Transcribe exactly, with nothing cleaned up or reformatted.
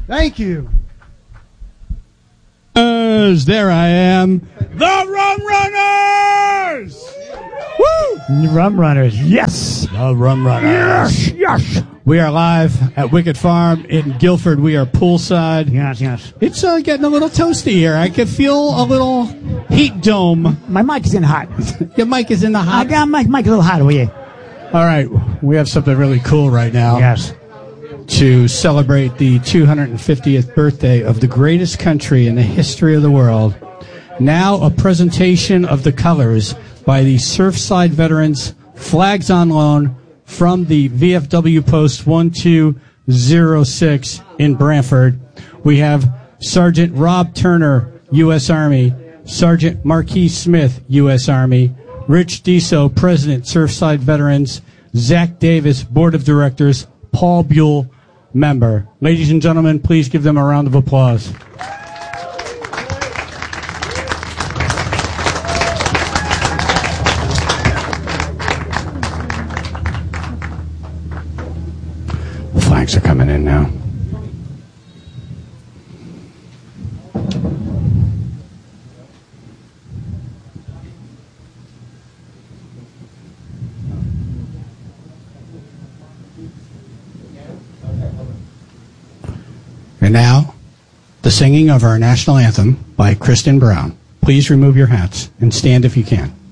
Thank you. There I am. The Rum Runners! Woo! Rum Runners, yes! The Rum Runners. Yes, yes! We are live at Wicked Farm in Guilford. We are poolside. Yes, yes. It's uh, getting a little toasty here. I can feel a little heat dome. My mic is in hot. Your mic is in the hot. I got my mic a little hot, will you? All right. We have something really cool right now. Yes. To celebrate the two hundred fiftieth birthday of the greatest country in the history of the world. Now a presentation of the colors by the Surfside Veterans, Flags on Loan, from the V F W Post one two zero six in Brantford. We have Sergeant Rob Turner, U S Army, Sergeant Marquis Smith, U S Army, Rich Deso, President, Surfside Veterans, Zach Davis, Board of Directors, Paul Buell, member. Ladies and gentlemen, please give them a round of applause. The flags are coming in now. And now, the singing of our national anthem by Kristen Brown. Please remove your hats and stand if you can.